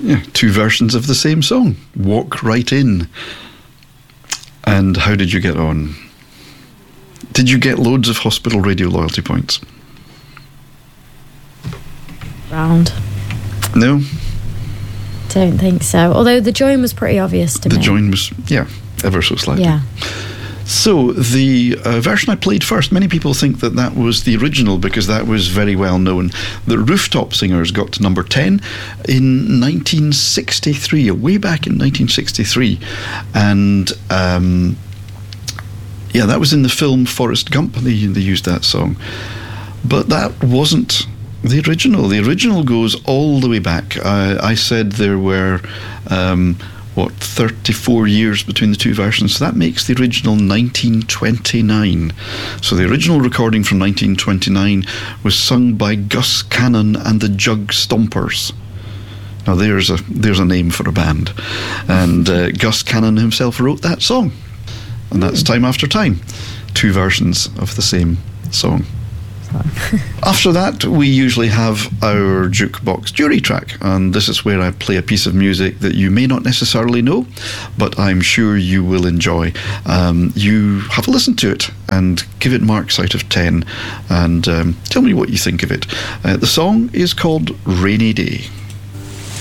Yeah, two versions of the same song. Walk Right In. And how did you get on? Did you get loads of Hospital Radio loyalty points? Round. No? Don't think so. Although the join was pretty obvious to me. The join was, ever so slightly. Yeah. So the version I played first, many people think that was the original because that was very well known. The Rooftop Singers got to number 10 in 1963, way back in 1963. And that was in the film Forrest Gump. They used that song. But that wasn't the original. The original goes all the way back. I said there were 34 years between the two versions, so that makes the original 1929. So the original recording from 1929 was sung by Gus Cannon and the Jug Stompers. Now there's a name for a band, and Gus Cannon himself wrote that song, and that's Time After Time, two versions of the same song. After that, we usually have our jukebox jury track, and this is where I play a piece of music that you may not necessarily know, but I'm sure you will enjoy. You have a listen to it and give it marks out of 10, and tell me what you think of it. The song is called Rainy Day.